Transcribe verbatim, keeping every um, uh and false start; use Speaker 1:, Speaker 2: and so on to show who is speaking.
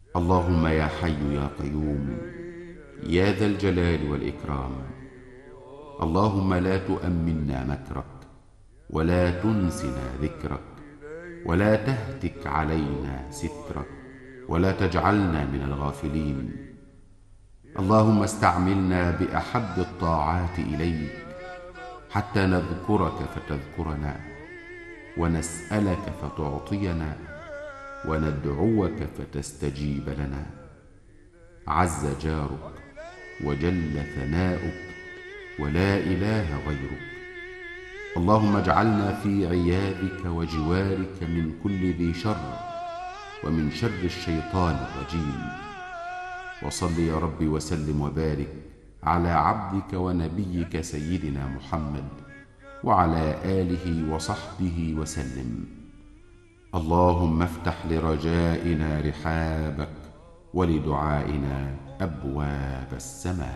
Speaker 1: اللهم يا حي يا قيوم يا ذا الجلال والإكرام، اللهم لا تؤمنا مكرك ولا تنسنا ذكرك ولا تهتك علينا سترك ولا تجعلنا من الغافلين. اللهم استعملنا بأحب الطاعات إليك حتى نذكرك فتذكرنا، ونسألك فتعطينا، وندعوك فتستجيب لنا. عز جارك وجل ثناؤك ولا إله غيرك. اللهم اجعلنا في عيادك وجوارك من كل ذي شر ومن شر الشيطان الرجيم. وصل يا رب وسلم وبارك على عبدك ونبيك سيدنا محمد وعلى آله وصحبه وسلم. اللهم افتح لرجائنا رحابك ولدعائنا أبواب السماء.